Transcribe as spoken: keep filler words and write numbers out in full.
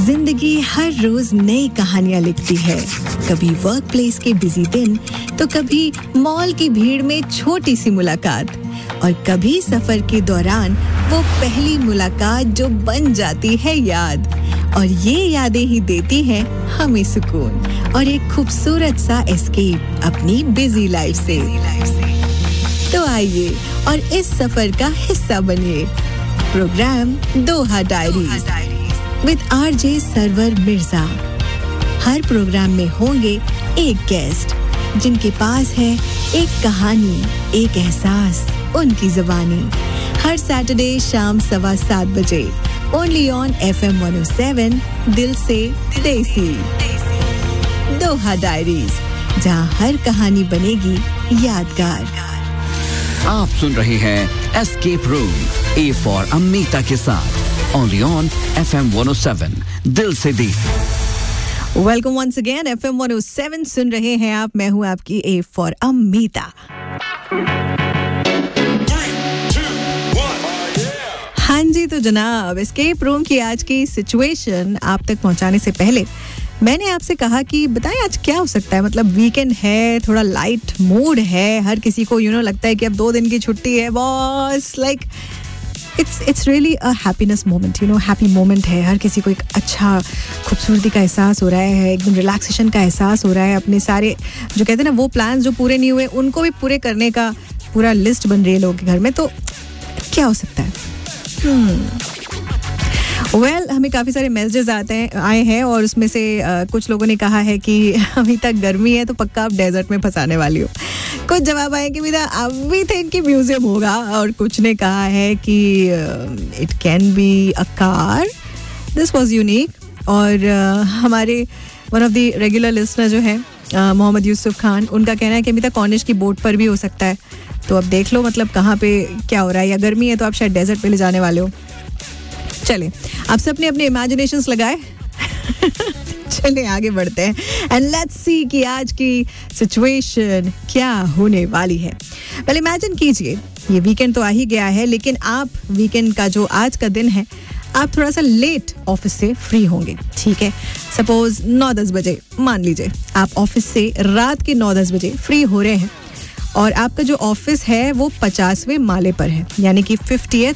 जिंदगी हर रोज नई कहानियां लिखती है, कभी वर्क प्लेस के बिजी दिन, तो कभी मॉल की भीड़ में छोटी सी मुलाकात, और कभी सफर के दौरान वो पहली मुलाकात जो बन जाती है याद। और ये यादें ही देती हैं हमें सुकून और एक खूबसूरत सा एस्केप अपनी बिजी लाइफ से। तो आइए और इस सफर का हिस्सा बनिए। Programme Doha diaries with RJ server Mirza. Her programme में होंगे एक गेस्ट जिनके पास है एक कहानी, एक एहसास, उनकी ज़ुबानी। हर सैटरडे शाम सवा सात बजे only on F M one O seven, दिल से देसी। दोहा डायरीज, जहां हर कहानी बनेगी यादगार। आप सुन रहे हैं escape room, A for Amita के साथ, only on F M one O seven, दिल से देसी। Welcome once again, F M one O seven सुन रहे हैं आप। मैं हूं आपकी ए फॉर अमीता। हाँ जी, तो जनाब, एस्केप रूम की आज की सिचुएशन आप तक पहुंचाने से पहले मैंने आपसे कहा कि बताएं आज क्या हो सकता है। मतलब वीकेंड है, थोड़ा लाइट मूड है, हर किसी को यू नो लगता है कि अब दो दिन की छुट्टी है boss. Like it's it's really a happiness moment, you know happy moment है। हर किसी को एक अच्छा खूबसूरती का एहसास हो रहा है, एकदम रिलैक्सेशन का एहसास हो रहा है। अपने सारे जो कहते हैं ना वो प्लान्स जो पूरे नहीं हुए उनको भी पूरे करने का पूरा लिस्ट बन रही है लोगों के घर में। तो क्या हो सकता है? वेल well, हमें काफ़ी सारे मैसेजेस आते हैं आए हैं और उसमें से uh, कुछ लोगों ने कहा है कि अभी तक गर्मी है तो पक्का आप डेजर्ट में फंसाने वाली हो। कुछ जवाब आए कि मेरा अभी थिंक कि म्यूजियम होगा, और कुछ ने कहा है कि it can be a car. This was unique. और uh, हमारे one of the regular listener जो है मोहम्मद यूसुफ खान, उनका कहना है कि अभी तक कॉर्निश की बोट पर भी हो सकता है। तो अब देख लो मतलब कहाँ पे क्या हो रहा है, या गर्मी है तो आप शायद डेजर्ट पे ले जाने वाले हो। चले आप सब अपने अपने इमेजिनेशंस लगाए। चले आगे बढ़ते हैं एंड लेट्स सी कि आज की सिचुएशन क्या होने वाली है। पहले इमेजिन कीजिए, ये वीकेंड तो आ ही गया है, लेकिन आप वीकेंड का जो आज का दिन है आप थोड़ा सा लेट ऑफिस से फ्री होंगे। ठीक है, सपोज नौ दस बजे मान लीजिए आप ऑफिस से रात के नौ दस बजे फ्री हो रहे हैं, और आपका जो ऑफिस है वो पचासवें माले पर है, यानी कि फिफ्टियथ